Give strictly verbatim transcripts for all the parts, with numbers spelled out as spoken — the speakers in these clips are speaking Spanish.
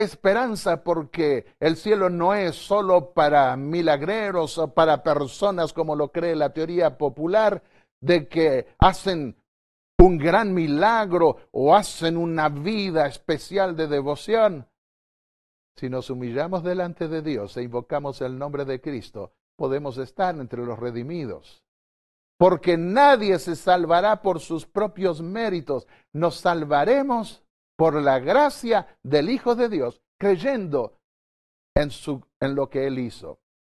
esperanza porque el cielo no es solo para milagreros o para personas como lo cree la teoría popular de que hacen un gran milagro o hacen una vida especial de devoción. Si nos humillamos delante de Dios e invocamos el nombre de Cristo, podemos estar entre los redimidos. Porque nadie se salvará por sus propios méritos. Nos salvaremos por la gracia del Hijo de Dios, creyendo en, su, en lo que Él hizo.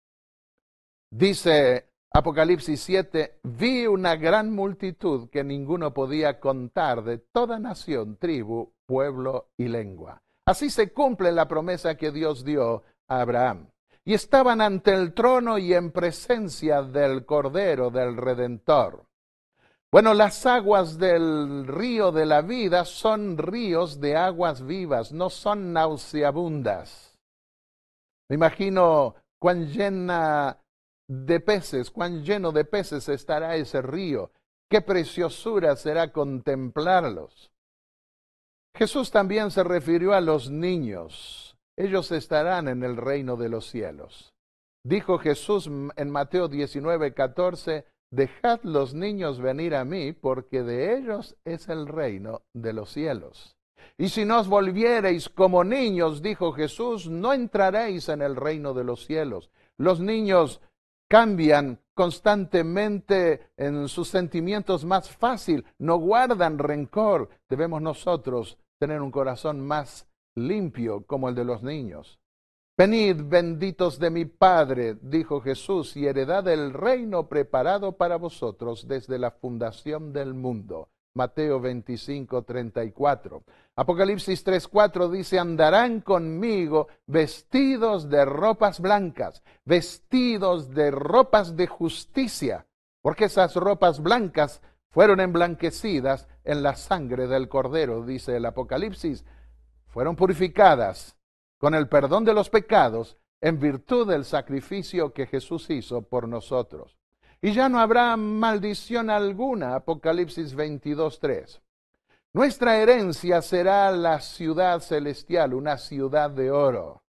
Dice Apocalipsis siete, vi una gran multitud que ninguno podía contar, de toda nación, tribu, pueblo y lengua. Así se cumple la promesa que Dios dio a Abraham. Y estaban ante el trono y en presencia del Cordero, del Redentor. Bueno, las aguas del río de la vida son ríos de aguas vivas, no son nauseabundas. Me imagino cuán llena de peces, cuán lleno de peces estará ese río. Qué preciosura será contemplarlos. Jesús también se refirió a los niños. Ellos estarán en el reino de los cielos. Dijo Jesús en Mateo diecinueve, catorce, dejad los niños venir a mí, porque de ellos es el reino de los cielos. Y si no os volviereis como niños, dijo Jesús, no entraréis en el reino de los cielos. Los niños cambian constantemente en sus sentimientos más fácil, no guardan rencor. Debemos nosotros tener un corazón más limpio como el de los niños. Venid, benditos de mi Padre, dijo Jesús, y heredad el reino preparado para vosotros desde la fundación del mundo. Mateo veinticinco, treinta y cuatro. Apocalipsis tres, cuatro dice, andarán conmigo vestidos de ropas blancas, vestidos de ropas de justicia, porque esas ropas blancas fueron emblanquecidas en la sangre del Cordero, dice el Apocalipsis. Fueron purificadas con el perdón de los pecados en virtud del sacrificio que Jesús hizo por nosotros. Y ya no habrá maldición alguna, Apocalipsis veintidós, tres. Nuestra herencia será la ciudad celestial, una ciudad de oro.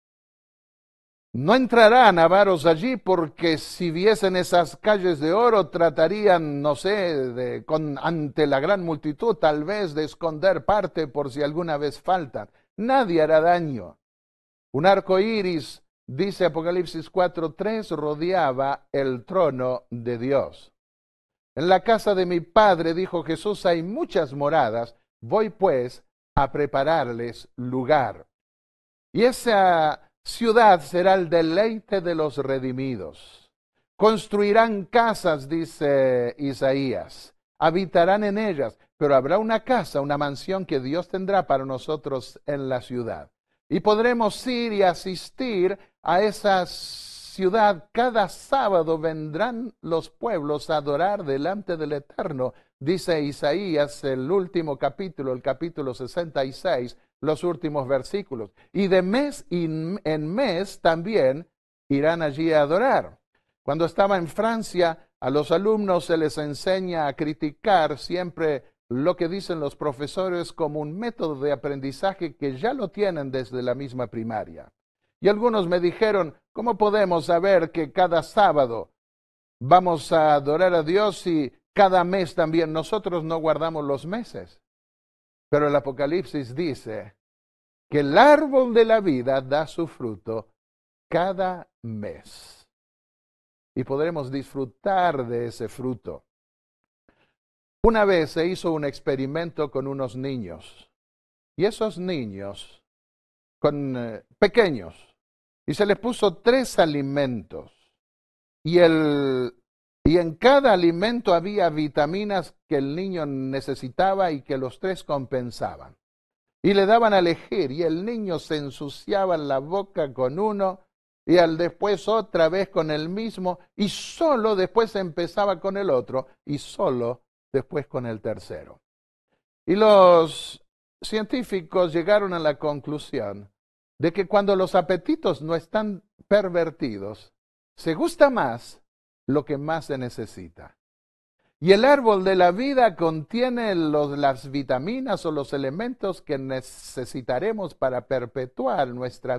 No entrarán avaros allí porque si viesen esas calles de oro tratarían, no sé, de, con, ante la gran multitud tal vez de esconder parte por si alguna vez faltan. Nadie hará daño. Un arco iris, dice Apocalipsis cuatro, tres, rodeaba el trono de Dios. En la casa de mi Padre, dijo Jesús, hay muchas moradas, voy pues a prepararles lugar. Y esa ciudad será el deleite de los redimidos. Construirán casas, dice Isaías, habitarán en ellas, pero habrá una casa, una mansión que Dios tendrá para nosotros en la ciudad. Y podremos ir y asistir a esa ciudad. Cada sábado vendrán los pueblos a adorar delante del Eterno. Dice Isaías, el último capítulo, el capítulo sesenta y seis, los últimos versículos. Y de mes en mes también irán allí a adorar. Cuando estaba en Francia, a los alumnos se les enseña a criticar siempre lo que dicen los profesores como un método de aprendizaje que ya lo tienen desde la misma primaria. Y algunos me dijeron, ¿cómo podemos saber que cada sábado vamos a adorar a Dios si cada mes también nosotros no guardamos los meses? Pero el Apocalipsis dice que el árbol de la vida da su fruto cada mes. Y podremos disfrutar de ese fruto. Una vez se hizo un experimento con unos niños, y esos niños, con eh, pequeños, y se les puso tres alimentos, y, el, y en cada alimento había vitaminas que el niño necesitaba y que los tres compensaban. Y le daban a elegir, y el niño se ensuciaba la boca con uno, y al después otra vez con el mismo, y solo después empezaba con el otro, y solo después con el tercero. Y los científicos llegaron a la conclusión de que cuando los apetitos no están pervertidos, se gusta más lo que más se necesita. Y el árbol de la vida contiene los, las vitaminas o los elementos que necesitaremos para perpetuar nuestra